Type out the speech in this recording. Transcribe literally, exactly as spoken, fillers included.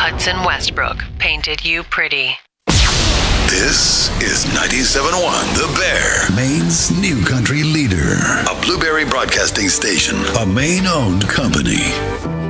Hudson Westbrook painted you pretty. This is ninety-seven point one The Bear, Maine's new country leader. A Blueberry Broadcasting Station, a Maine-owned company.